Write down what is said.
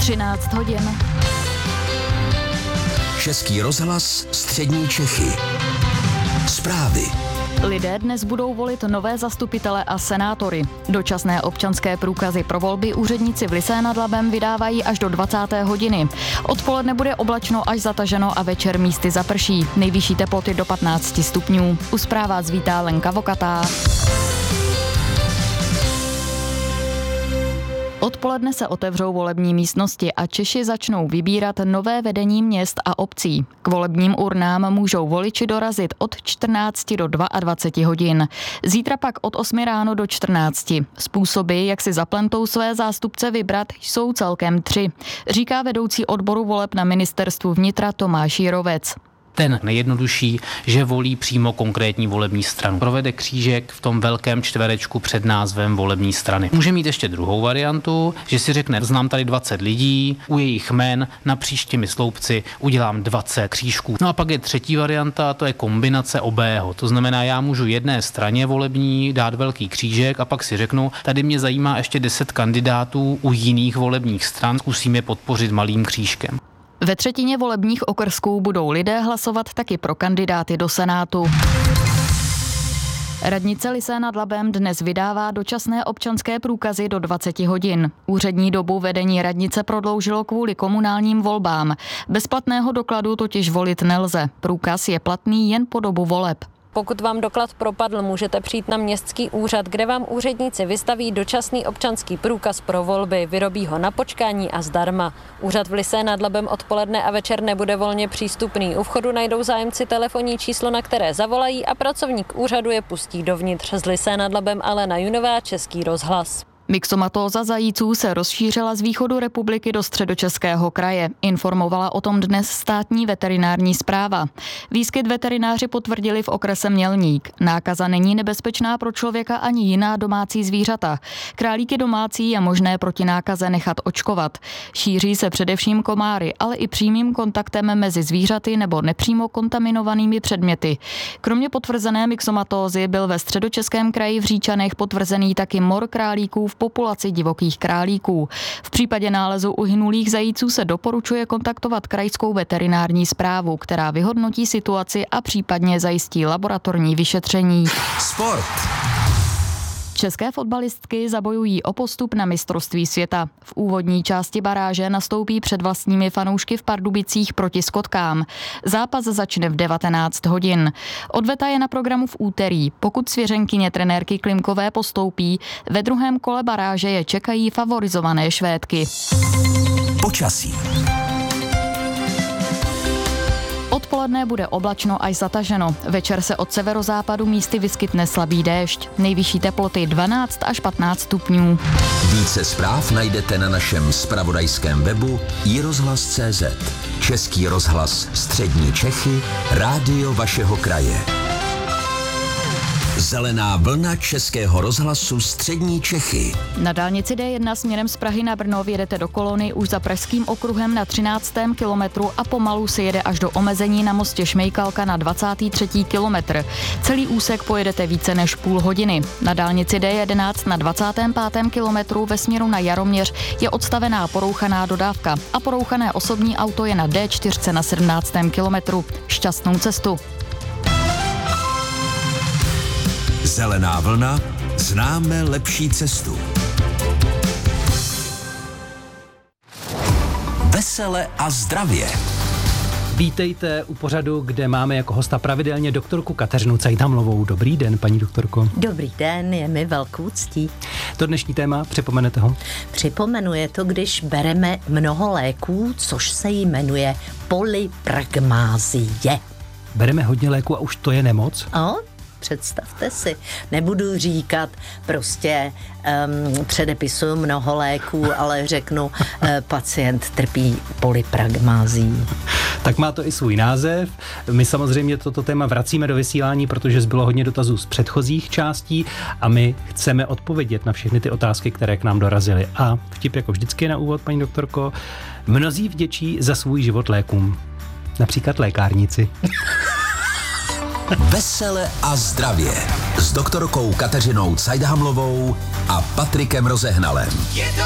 13 hodin. Český rozhlas, střední Čechy. Zprávy. Lidé dnes budou volit nové zastupitele a senátory. Dočasné občanské průkazy pro volby úředníci v Lysé nad Labem vydávají až do 20. hodiny. Odpoledne bude oblačno až zataženo a večer místy zaprší. Nejvyšší teploty do 15 stupňů. U zpráv vás vítá Lenka Vokatá. Odpoledne se otevřou volební místnosti a Češi začnou vybírat nové vedení měst a obcí. K volebním urnám můžou voliči dorazit od 14 do 22 hodin. Zítra pak od 8 ráno do 14. Způsoby, jak si za plentou své zástupce vybrat, jsou celkem 3, říká vedoucí odboru voleb na ministerstvu vnitra Tomáš Jirovec. Ten nejjednodušší, že volí přímo konkrétní volební stranu. Provede křížek v tom velkém čtverečku před názvem volební strany. Může mít ještě druhou variantu, že si řekne, znám tady 20 lidí, u jejich jmen na příštími sloupci udělám 20 křížků. No a pak je třetí varianta, to je kombinace obého. To znamená, já můžu jedné straně volební dát velký křížek a pak si řeknu, tady mě zajímá ještě 10 kandidátů u jiných volebních stran, zkusím je podpořit malým křížkem. Ve třetině volebních okrsků budou lidé hlasovat taky pro kandidáty do Senátu. Radnice Lysé nad Labem dnes vydává dočasné občanské průkazy do 20 hodin. Úřední dobu vedení radnice prodloužilo kvůli komunálním volbám. Bez platného dokladu totiž volit nelze. Průkaz je platný jen po dobu voleb. Pokud vám doklad propadl, můžete přijít na městský úřad, kde vám úředníci vystaví dočasný občanský průkaz pro volby, vyrobí ho na počkání a zdarma. Úřad v Lysé nad Labem odpoledne a večer nebude volně přístupný. U vchodu najdou zájemci telefonní číslo, na které zavolají a pracovník úřadu je pustí dovnitř. Z Lysé nad Labem Alena Junová, Český rozhlas. Myxomatóza zajíců se rozšířila z východu republiky do Středočeského kraje. Informovala o tom dnes státní veterinární správa. Výskyt veterináři potvrdili v okrese Mělník. Nákaza není nebezpečná pro člověka ani jiná domácí zvířata. Králíky domácí je možné proti nákaze nechat očkovat. Šíří se především komáry, ale i přímým kontaktem mezi zvířaty nebo nepřímo kontaminovanými předměty. Kromě potvrzené myxomatózy byl ve Středočeském kraji v Říčanech potvrzený taky mor králíků v populaci divokých králíků. V případě nálezu uhynulých zajíců se doporučuje kontaktovat krajskou veterinární správu, která vyhodnotí situaci a případně zajistí laboratorní vyšetření. Sport. České fotbalistky zabojují o postup na mistrovství světa. V úvodní části baráže nastoupí před vlastními fanoušky v Pardubicích proti Skotkám. Zápas začne v 19 hodin. Odveta je na programu v úterý. Pokud svěřenkyně trenérky Klimkové postoupí, ve druhém kole baráže je čekají favorizované Švédky. Počasí. Odpoledne bude oblačno až zataženo. Večer se od severozápadu místy vyskytne slabý déšť. Nejvyšší teploty 12 až 15 stupňů. Více zpráv najdete na našem zpravodajském webu iRozhlas.cz. Český rozhlas, střední Čechy, rádio vašeho kraje. Zelená vlna Českého rozhlasu střední Čechy. Na dálnici D1 směrem z Prahy na Brno jedete do Kolony už za Pražským okruhem na 13. kilometru a pomalu se jede až do omezení na mostě Šmejkalka na 23. kilometr. Celý úsek pojedete více než půl hodiny. Na dálnici D11 na 25. kilometru ve směru na Jaroměř je odstavená porouchaná dodávka a porouchané osobní auto je na D4 na 17. kilometru. Šťastnou cestu. Zelená vlna, známe lepší cestu. Vesele a zdravě. Vítejte u pořadu, kde máme jako hosta pravidelně doktorku Kateřinu Cajdhamlovou. Dobrý den, paní doktorko. Dobrý den, je mi velkou ctí. To dnešní téma, připomenete ho? Připomenu, je to, když bereme mnoho léků, což se jmenuje polypragmázie. Bereme hodně léků a už to je nemoc? Představte si, nebudu říkat prostě předepisuju mnoho léků, ale řeknu pacient trpí polypragmázií. Tak má to i svůj název. My samozřejmě toto téma vracíme do vysílání, protože zbylo hodně dotazů z předchozích částí a my chceme odpovědět na všechny ty otázky, které k nám dorazily. A vtip jako vždycky na úvod, paní doktorko, mnozí vděčí za svůj život lékům. Například lékárníci. Vesele a zdravě s doktorkou Kateřinou Cajdhamlovou a Patrikem Rozehnalem.